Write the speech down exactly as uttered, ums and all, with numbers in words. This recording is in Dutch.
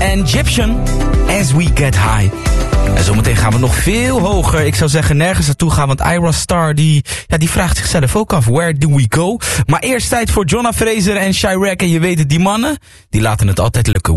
en Egyptian, As We Get High. En zometeen gaan we nog veel hoger. Ik zou zeggen nergens naartoe gaan, want Ira Star die, ja, die vraagt zichzelf ook af. Where do we go? Maar eerst tijd voor Jonna Fraser en Chirac. En je weet het, die mannen, die laten het altijd lukken.